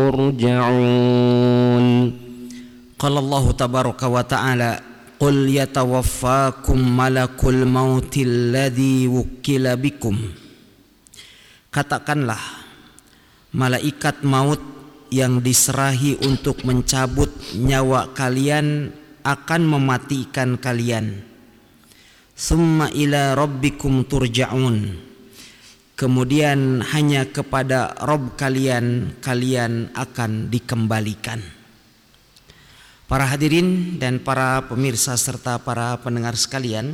ترجعون قال الله تبارك وتعالى قل يتوفاكم ملك الموت الذي وكل بكم. Katakanlah, malaikat maut yang diserahi untuk mencabut nyawa kalian akan mematikan kalian. Summa ila rabbikum turja'un. Kemudian hanya kepada Rabb kalian akan dikembalikan. Para hadirin dan para pemirsa serta para pendengar sekalian,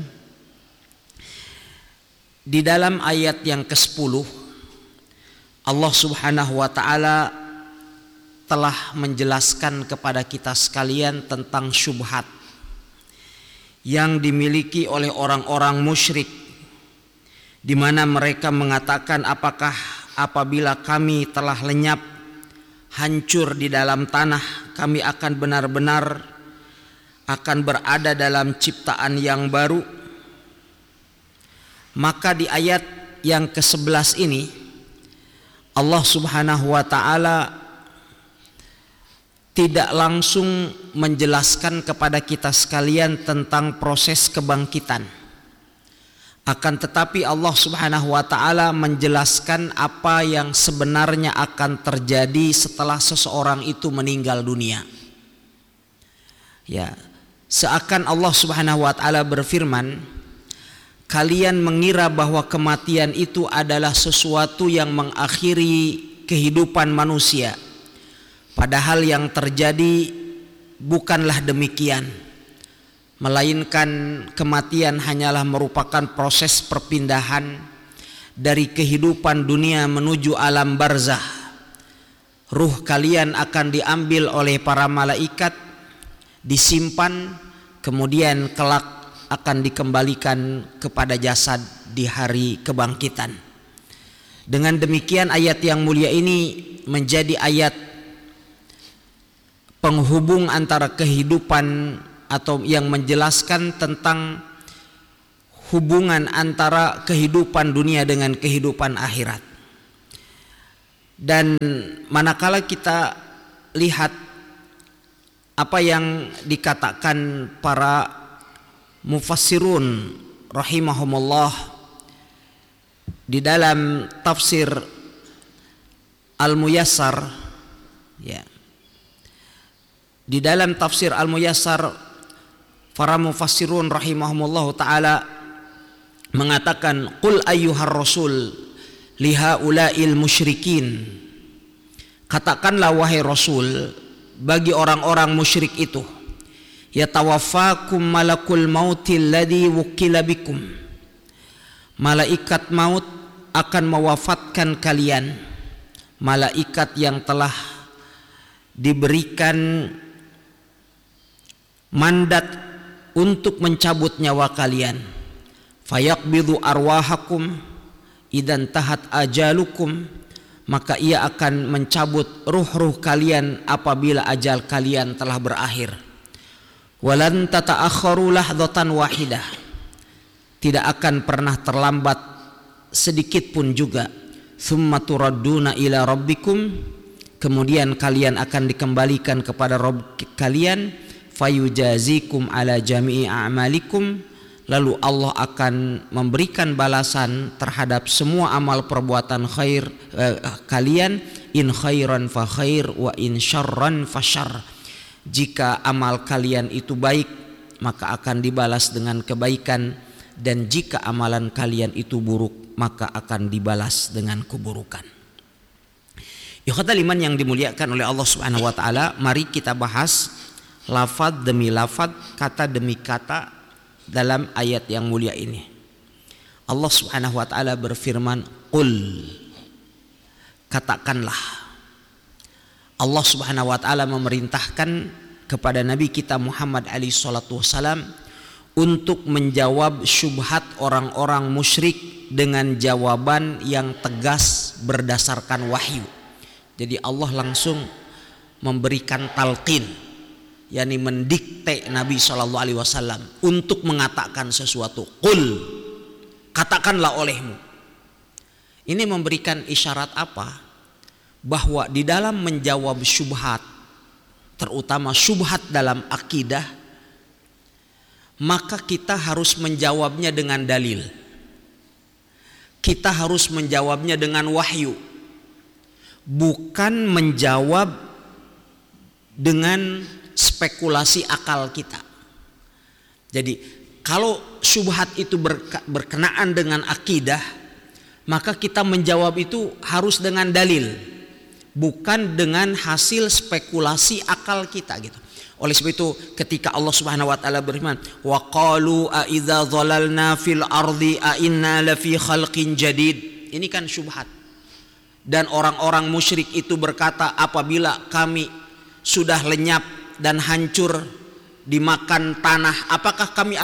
di dalam ayat yang ke-10 Allah Subhanahu wa taala telah menjelaskan kepada kita sekalian tentang syubhat yang dimiliki oleh orang-orang musyrik, di mana mereka mengatakan, apakah apabila kami telah lenyap, hancur di dalam tanah, kami akan benar-benar akan berada dalam ciptaan yang baru? Maka di ayat yang ke-11 ini Allah Subhanahu wa taala tidak langsung menjelaskan kepada kita sekalian tentang proses kebangkitan. Akan tetapi Allah Subhanahu wa taala menjelaskan apa yang sebenarnya akan terjadi setelah seseorang itu meninggal dunia. Ya, seakan Allah Subhanahu wa taala berfirman, kalian mengira bahwa kematian itu adalah sesuatu yang mengakhiri kehidupan manusia. Padahal yang terjadi bukanlah demikian, melainkan kematian hanyalah merupakan proses perpindahan dari kehidupan dunia menuju alam barzah. Ruh kalian akan diambil oleh para malaikat, disimpan, kemudian kelak akan dikembalikan kepada jasad di hari kebangkitan. Dengan demikian ayat yang mulia ini menjadi ayat penghubung antara kehidupan atau yang menjelaskan tentang hubungan antara kehidupan dunia dengan kehidupan akhirat. Dan manakala kita lihat apa yang dikatakan para mufassirun rahimahumullah di dalam tafsir Al-Muyassar, ya. Di dalam tafsir Al-Muyassar, para mufassirun rahimahumullah ta'ala mengatakan, qul ayyuhar rasul lihaula'il musyrikin. Katakanlah wahai Rasul bagi orang-orang musyrik itu, yatawaffakum malakul mautil ladzi wukila bikum. Malaikat maut akan mewafatkan kalian, malaikat yang telah diberikan mandat untuk mencabut nyawa kalian. Fayaqbidu arwahakum idan tahat ajalukum, maka ia akan mencabut ruh-ruh kalian apabila ajal kalian telah berakhir. Walan tata'akharu lahdatan wahidah, tidak akan pernah terlambat sedikit pun juga. Tsumma turadduna ila rabbikum, kemudian kalian akan dikembalikan kepada Rabb kalian. Fayujazikum ala jami'i a'malikum, lalu Allah akan memberikan balasan terhadap semua amal perbuatan khair kalian. In khairan fa khair wa in syarran fa syarr. Jika amal kalian itu baik, maka akan dibalas dengan kebaikan, dan jika amalan kalian itu buruk, maka akan dibalas dengan keburukan. Ikhwatal iman yang dimuliakan oleh Allah Subhanahu wa taala, mari kita bahas lafaz demi lafaz, kata demi kata dalam ayat yang mulia ini. Allah Subhanahu wa taala berfirman, qul, katakanlah. Allah Subhanahu wa taala memerintahkan kepada Nabi kita Muhammad alaihi salatu wasalam untuk menjawab syubhat orang-orang musyrik dengan jawaban yang tegas berdasarkan wahyu. Jadi Allah langsung memberikan talqin, yakni mendikte Nabi SAW untuk mengatakan sesuatu. Qul, katakanlah olehmu. Ini memberikan isyarat apa? bahwa di dalam menjawab syubhat, terutama syubhat dalam akidah, maka kita harus menjawabnya dengan dalil. Kita harus menjawabnya dengan wahyu, bukan menjawab dengan spekulasi akal kita. Jadi kalau syubhat itu berkenaan dengan akidah, maka kita menjawab itu harus dengan dalil, bukan dengan hasil spekulasi akal kita gitu. Oleh sebab itu ketika Allah Subhanahu wa taala berfirman, wa qalu a idza dhalalna fil ardi a inna lafi khalqin jadid. Ini kan syubhat. Dan orang-orang musyrik itu berkata, apabila kami sudah lenyap dan hancur dimakan tanah, apakah kami